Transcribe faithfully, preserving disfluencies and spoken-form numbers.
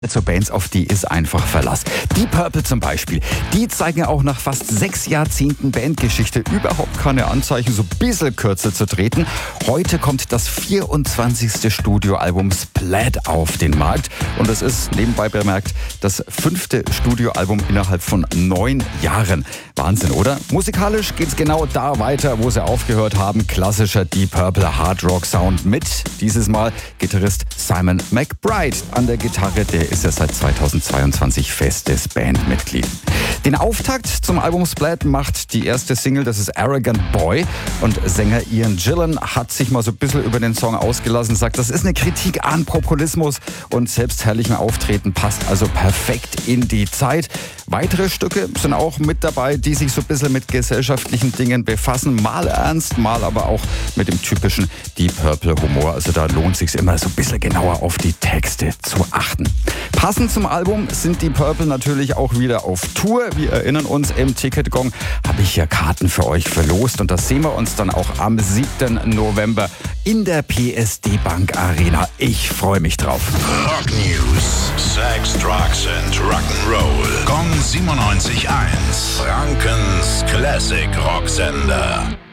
Zur Bands, auf die ist einfach Verlass. Deep Purple zum Beispiel, die zeigen auch nach fast sechs Jahrzehnten Bandgeschichte überhaupt keine Anzeichen, so ein bisschen kürzer zu treten. Heute kommt das vierundzwanzigste Studioalbum Splat auf den Markt und es ist, nebenbei bemerkt, das fünfte Studioalbum innerhalb von neun Jahren. Wahnsinn, oder? Musikalisch geht's genau da weiter, wo sie aufgehört haben. Klassischer Deep Purple Hard Rock Sound mit, dieses Mal Gitarrist Simon McBride an der Gitarre, der ist ja seit zweitausendzweiundzwanzig festes Bandmitglied. Den Auftakt zum Album Splat macht die erste Single, das ist Arrogant Boy. Und Sänger Ian Gillan hat sich mal so ein bisschen über den Song ausgelassen, sagt, das ist eine Kritik an Populismus und selbstherrlichem Auftreten, passt also perfekt in die Zeit. Weitere Stücke sind auch mit dabei, die sich so ein bisschen mit gesellschaftlichen Dingen befassen. Mal ernst, mal aber auch mit dem typischen Deep Purple Humor. Also da lohnt es sich immer so ein bisschen genauer auf die Texte zu achten. Passend zum Album sind die Purple natürlich auch wieder auf Tour. Wir erinnern uns, im Ticketgong habe ich ja Karten für euch verlost und das sehen wir uns dann auch am siebten November in der P S D Bank Arena. Ich freue mich drauf. Rock News: Sex, Drugs and Rock'n'Roll. Gong siebenundneunzig Komma eins. Frankens Classic Rocksender.